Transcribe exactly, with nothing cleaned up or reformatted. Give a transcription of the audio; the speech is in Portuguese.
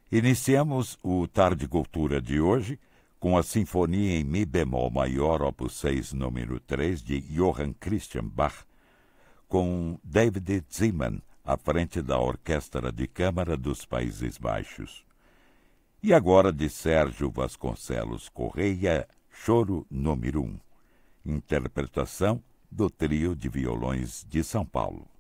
Iniciamos o Tarde Cultura de hoje com a Sinfonia em Mi bemol maior, opus seis, número três, de Johann Christian Bach, com David Ziman à frente da Orquestra de Câmara dos Países Baixos. E agora de Sérgio Vasconcelos Correia, Choro número um, interpretação do Trio de Violões de São Paulo.